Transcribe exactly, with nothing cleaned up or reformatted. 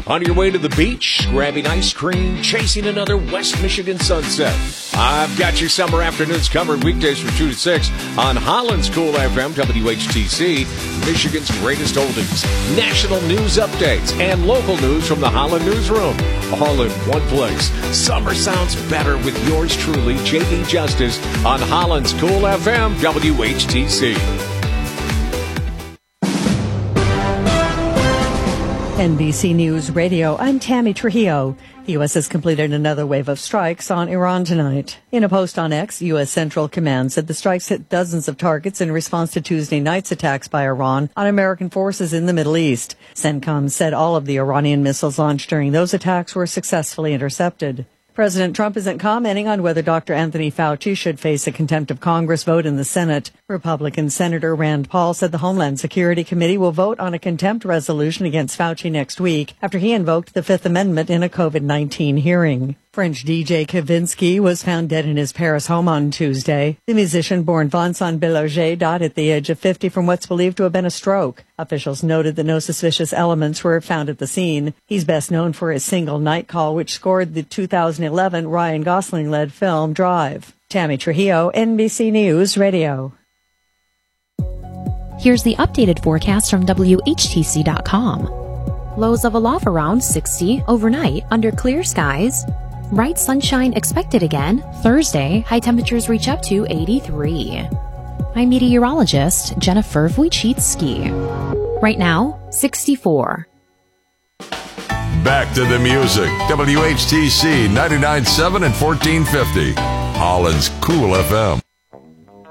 On your way to the beach, grabbing ice cream, chasing another West Michigan sunset. I've got your summer afternoons covered weekdays from two to six on Holland's Cool F M, W H T C, Michigan's greatest oldies, national news updates, and local news from the Holland Newsroom. All in one place. Summer sounds better with yours truly, J D Justice, on Holland's Cool F M, W H T C. N B C News Radio, I'm Tammy Trujillo. The U S has completed another wave of strikes on Iran tonight. In a post on X, U S Central Command said the strikes hit dozens of targets in response to Tuesday night's attacks by Iran on American forces in the Middle East. CENTCOM said all of the Iranian missiles launched during those attacks were successfully intercepted. President Trump isn't commenting on whether Doctor Anthony Fauci should face a contempt of Congress vote in the Senate. Republican Senator Rand Paul said the Homeland Security Committee will vote on a contempt resolution against Fauci next week after he invoked the Fifth Amendment in a COVID nineteen hearing. French D J Kavinsky was found dead in his Paris home on Tuesday. The musician born Vincent Bellanger died at the age of fifty from what's believed to have been a stroke. Officials noted that no suspicious elements were found at the scene. He's best known for his single Night Call, which scored the two thousand eleven Ryan Gosling-led film Drive. Tammy Trujillo, N B C News Radio. Here's the updated forecast from W H T C dot com. Lows of a low of around sixty overnight under clear skies. Bright sunshine expected again. Thursday, high temperatures reach up to eighty-three. I'm meteorologist Jennifer Wojcicki. Right now, sixty-four. Back to the music. W H T C ninety-nine point seven and fourteen fifty. Holland's Cool F M.